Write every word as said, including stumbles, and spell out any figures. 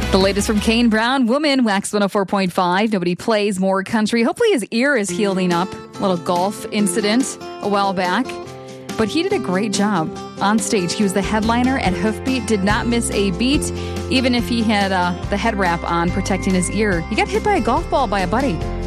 The latest from Kane Brown. Woman, Wax one oh four point five. Nobody plays more country. Hopefully his ear is healing up. A little golf incident a while back. But he did a great job on stage. He was the headliner at Hoofbeat. Did not miss a beat, even if he had uh, the head wrap on protecting his ear. He got hit by a golf ball by a buddy.